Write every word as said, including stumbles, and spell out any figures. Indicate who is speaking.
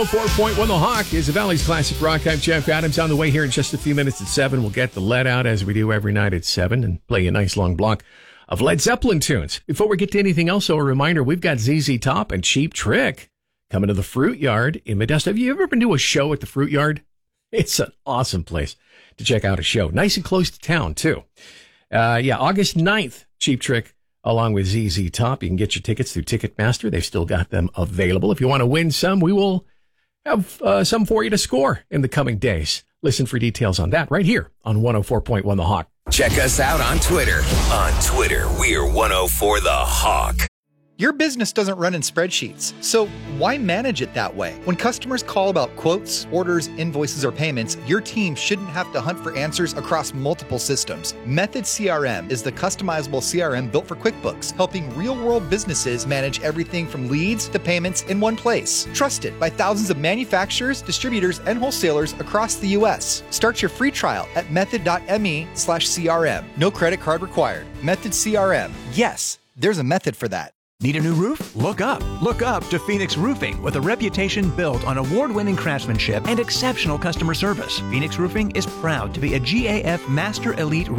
Speaker 1: four point one The Hawk is the Valley's classic rock. I'm Jeff Adams. On the way here in just a few minutes at seven. We'll get the lead out as we do every night at seven and play a nice long block of Led Zeppelin tunes. Before we get to anything else, though, a reminder, we've got Z Z Top and Cheap Trick coming to the Fruit Yard in Modesto. Have you ever been to a show at the Fruit Yard? It's an awesome place to check out a show. Nice and close to town, too. Uh, yeah, August ninth, Cheap Trick along with Z Z Top. You can get your tickets through Ticketmaster. They've still got them available. If you want to win some, we will have uh, some for you to score in the coming days. Listen for details on that right here on one oh four point one The Hawk.
Speaker 2: Check us out on Twitter. On Twitter, we're one oh four The Hawk.
Speaker 3: Your business doesn't run in spreadsheets, so why manage it that way? When customers call about quotes, orders, invoices, or payments, your team shouldn't have to hunt for answers across multiple systems. Method C R M is the customizable C R M built for QuickBooks, helping real-world businesses manage everything from leads to payments in one place. Trusted by thousands of manufacturers, distributors, and wholesalers across the U S. Start your free trial at method.me slash CRM. No credit card required. Method C R M. Yes, there's a method for that.
Speaker 4: Need a new roof? Look up. Look up to Phoenix Roofing, with a reputation built on award-winning craftsmanship and exceptional customer service. Phoenix Roofing is proud to be a G A F Master Elite